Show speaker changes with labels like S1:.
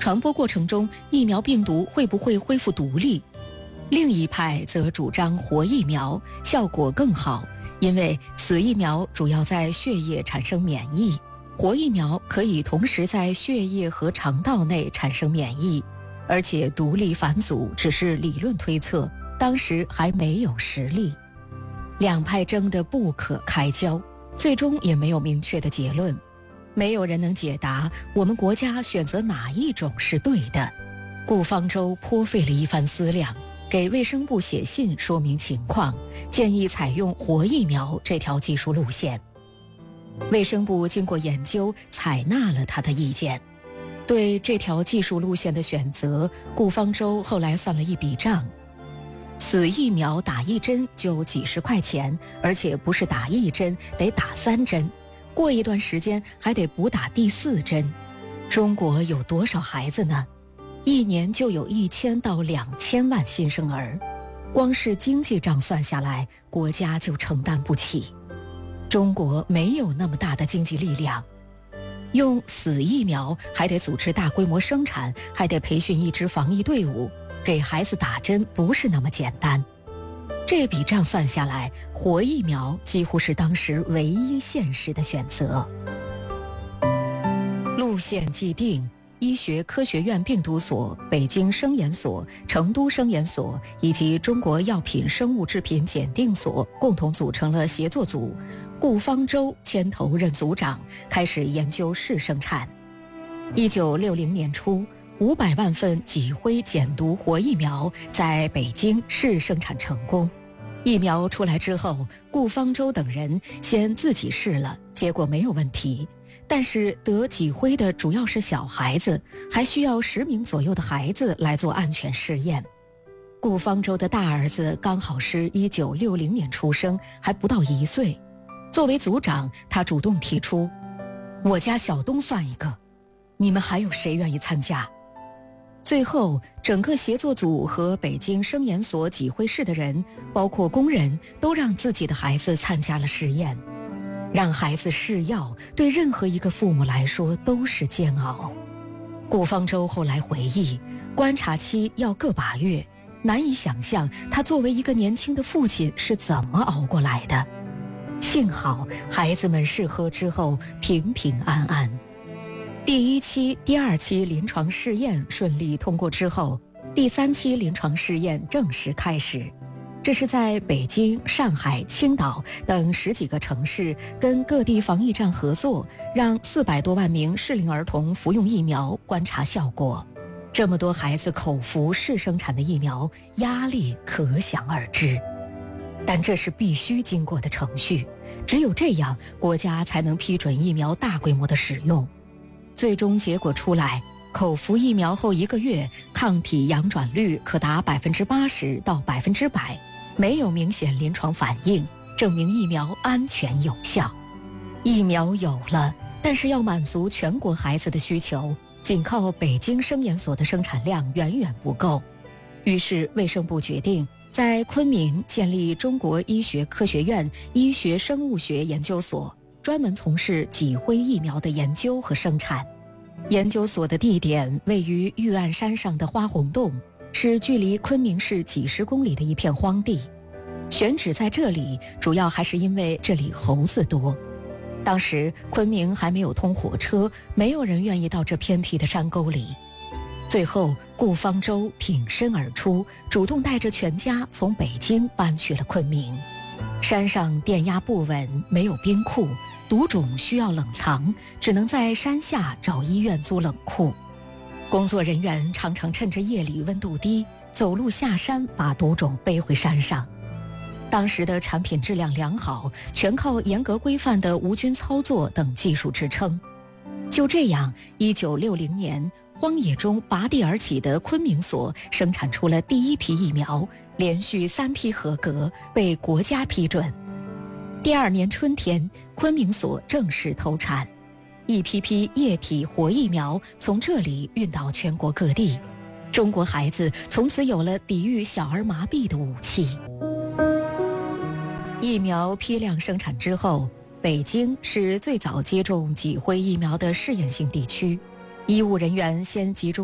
S1: 传播过程中疫苗病毒会不会恢复独立。另一派则主张活疫苗效果更好，因为死疫苗主要在血液产生免疫，活疫苗可以同时在血液和肠道内产生免疫，而且独立返祖只是理论推测，当时还没有实例。两派争得不可开交，最终也没有明确的结论，没有人能解答我们国家选择哪一种是对的。顾方舟颇费了一番思量，给卫生部写信说明情况，建议采用活疫苗这条技术路线。卫生部经过研究，采纳了他的意见。对这条技术路线的选择，顾方舟后来算了一笔账：死疫苗打1针就几十块钱，而且不是打1针，得打3针，过一段时间还得补打第4针。中国有多少孩子呢？一年就有1000到2000万新生儿，光是经济账算下来，国家就承担不起。中国没有那么大的经济力量，用死疫苗还得组织大规模生产，还得培训一支防疫队伍，给孩子打针不是那么简单。这笔账算下来，活疫苗几乎是当时唯一现实的选择。路线既定，医学科学院病毒所、北京生研所、成都生研所以及中国药品生物制品检定所共同组成了协作组，顾方舟牵头任组长，开始研究试生产。1960年初，500万份己辉减毒活疫苗在北京试生产成功。疫苗出来之后，顾方舟等人先自己试了，结果没有问题。但是得己辉的主要是小孩子，还需要10名左右的孩子来做安全试验。顾方舟的大儿子刚好是1960年出生，还不到1岁。作为组长，他主动提出：我家小东算一个，你们还有谁愿意参加？最后，整个协作组和北京生研所己辉市的人，包括工人，都让自己的孩子参加了试验。让孩子试药，对任何一个父母来说都是煎熬。顾方舟后来回忆，观察期要个把月，难以想象他作为一个年轻的父亲是怎么熬过来的。幸好孩子们试喝之后平平安安。第1期、第2期临床试验顺利通过之后，第3期临床试验正式开始。这是在北京、上海、青岛等10几个城市跟各地防疫站合作，让400多万名适龄儿童服用疫苗，观察效果。这么多孩子口服试生产的疫苗，压力可想而知。但这是必须经过的程序，只有这样，国家才能批准疫苗大规模的使用。最终结果出来，口服疫苗后1个月，抗体阳转率可达80%到100%，没有明显临床反应，证明疫苗安全有效。疫苗有了，但是要满足全国孩子的需求，仅靠北京生研所的生产量远远不够。于是卫生部决定在昆明建立中国医学科学院医学生物学研究所，专门从事己辉疫苗的研究和生产。研究所的地点位于玉案山上的花红洞，是距离昆明市几十公里的一片荒地。选址在这里，主要还是因为这里猴子多。当时昆明还没有通火车，没有人愿意到这偏僻的山沟里。最后，顾方舟挺身而出，主动带着全家从北京搬去了昆明。山上电压不稳，没有冰库，毒种需要冷藏，只能在山下找医院租冷库。工作人员常常趁着夜里温度低，走路下山把毒种背回山上。当时的产品质量良好，全靠严格规范的无菌操作等技术支撑。就这样，1960年，荒野中拔地而起的昆明所生产出了第1批疫苗，连续3批合格，被国家批准。第2年春天，昆明所正式投产，一批批液体活疫苗从这里运到全国各地，中国孩子从此有了抵御小儿麻痹的武器。疫苗批量生产之后，北京是最早接种己辉疫苗的试验性地区，医务人员先集中